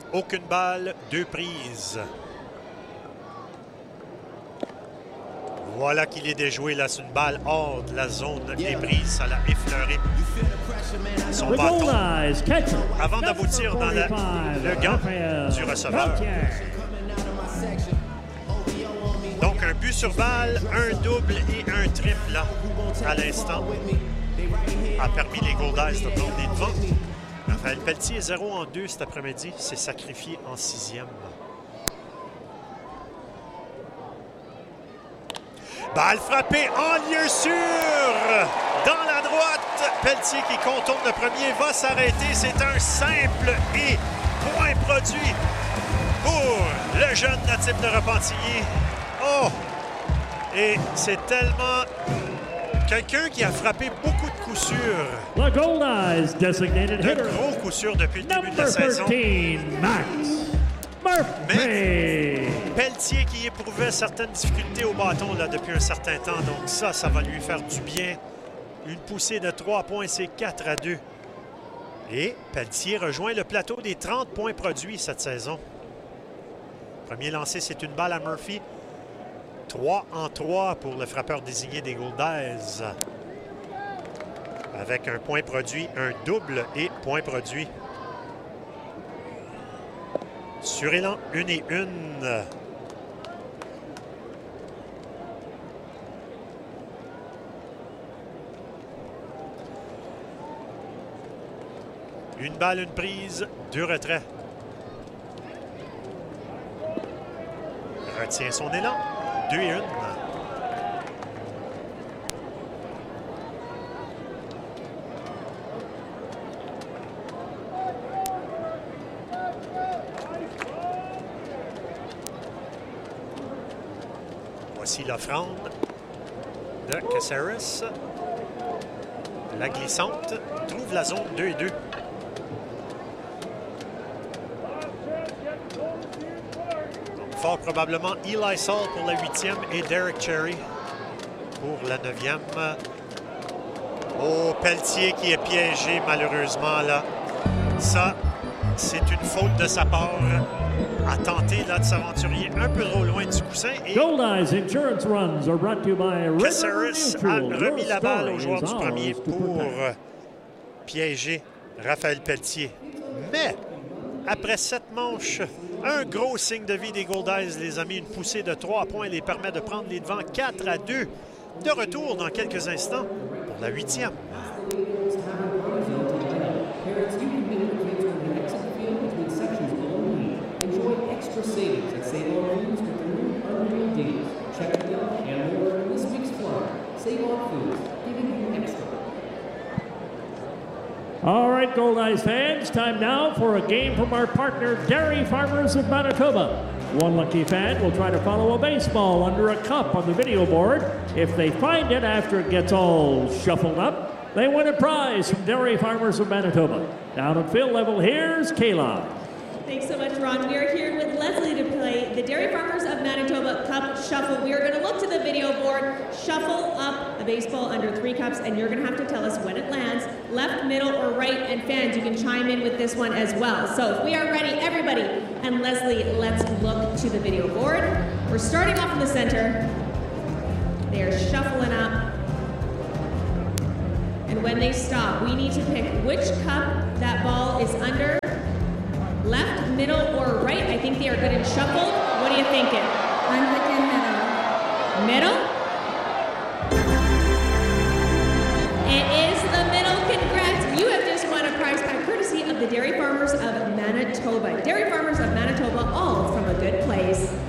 Aucune balle, 2 prises. Voilà qu'il est déjoué. Là, c'est une balle hors de la zone des prises. Ça l'a effleuré son bâton avant d'aboutir dans le gant du receveur. Donc, un but sur balle, un double et un triple là, à l'instant a permis les Goldeyes de prendre les devants. Raphaël Pelletier, 0-2 cet après-midi, s'est sacrifié en 6e. Balle frappée en lieu sûr dans la droite. Pelletier qui contourne le premier va s'arrêter. C'est un simple et point produit pour le jeune natif de Repentigny. Oh! Et c'est tellement... quelqu'un qui a frappé beaucoup de coups sûrs. The Goldeyes designated hitter. De gros coups sûrs depuis le début de la saison. 13, Max Murphy. Pelletier qui éprouvait certaines difficultés au bâton là, depuis un certain temps. Donc ça va lui faire du bien. Une poussée de 3 points, c'est 4-2. Et Pelletier rejoint le plateau des 30 points produits cette saison. Premier lancé, c'est une balle à Murphy. 3-3 pour le frappeur désigné des Goldeyes. Avec un point produit, un double et point produit. Sur élan, 1-1. Une balle, une prise, 2 retraits. Retient son élan. 2-1. Voici l'offrande de Caceres. La glissante trouve la zone 2-2. Fort probablement Eli Saul pour la 8e et Derek Cherry pour la 9e. Oh, Pelletier qui est piégé malheureusement là. Ça, c'est une faute de sa part. A tenté là de s'aventurer un peu trop loin du coussin. Et Goldeyes Insurance Runs are brought to you by Caceres a remis la balle au joueur du premier pour piéger Raphaël Pelletier. Mais après 7 manches, un gros signe de vie des Goldeyes, les amis. Une poussée de 3 points les permet de prendre les devants 4-2. De retour dans quelques instants pour la 8e. All right, Goldeyes fans, time now for a game from our partner, Dairy Farmers of Manitoba. One lucky fan will try to follow a baseball under a cup on the video board. If they find it after it gets all shuffled up, they win a prize from Dairy Farmers of Manitoba. Down at field level, here's Kayla. Thanks so much, Ron. We are here with Leslie to play the Dairy Farmers of Manitoba Cup Shuffle. We are going to look to the video board, shuffle up a baseball under 3 cups, and you're going to have to tell us when it lands, left, middle, or right. And fans, you can chime in with this one as well. So if we are ready, everybody, and Leslie, let's look to the video board. We're starting off in the center. They are shuffling up. And when they stop, we need to pick which cup that ball is under. Left, middle, or right? I think they are good and shuffled. What are you thinking? I'm thinking middle. Middle? It is the middle. Congrats. You have just won a prize pack courtesy of the Dairy Farmers of Manitoba. Dairy Farmers of Manitoba, all from a good place.